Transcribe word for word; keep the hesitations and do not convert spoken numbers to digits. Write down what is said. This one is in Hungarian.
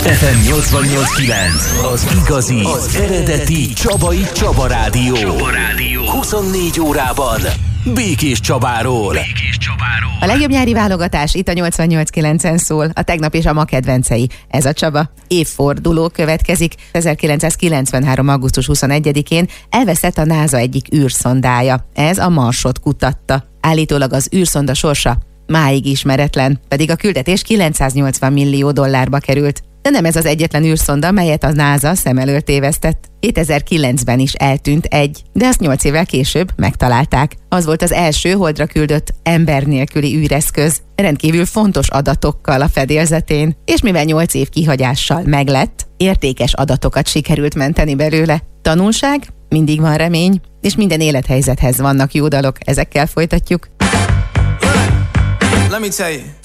ef em nyolcvannyolc kilenc, az igazi, az eredeti Csabai Csaba Rádió. Csaba Rádió. huszonnégy órában Békés Csabáról. Békés Csabáról. A legjobb nyári válogatás itt a nyolcvannyolc kilencen szól, a tegnap és a ma kedvencei. Ez a Csaba. Évforduló következik. ezerkilencszázkilencvenhárom. augusztus huszonegyedikén elveszett a NASA egyik űrszondája. Ez a Marsot kutatta. Állítólag az űrszonda sorsa máig ismeretlen, pedig a küldetés kilencszáznyolcvan millió dollárba került. De nem ez az egyetlen űrszonda, melyet a NASA szem előtt tévesztett. kétezer-kilencben is eltűnt egy, de azt nyolc évvel később megtalálták. Az volt az első holdra küldött ember nélküli űreszköz, rendkívül fontos adatokkal a fedélzetén, és mivel nyolc év kihagyással meglett, értékes adatokat sikerült menteni belőle. Tanulság? Mindig van remény, és minden élethelyzethez vannak jó dalok, ezekkel folytatjuk. Let me tell you.